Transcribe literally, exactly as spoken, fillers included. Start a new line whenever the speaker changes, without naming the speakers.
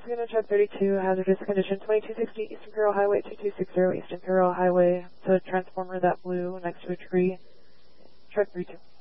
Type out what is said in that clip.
Laguna Truck thirty-two, hazardous condition, twenty-two sixty East Imperial Highway, two two sixty East Imperial Highway. It's a transformer that blew next to a tree. Truck three two.